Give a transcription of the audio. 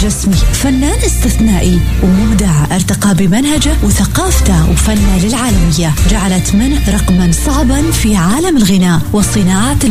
الجسمي فنان استثنائي ومبدع، ارتقى بمنهجه وثقافته وفنه للعالمية، جعلت منه رقما صعبا في عالم الغناء والصناعة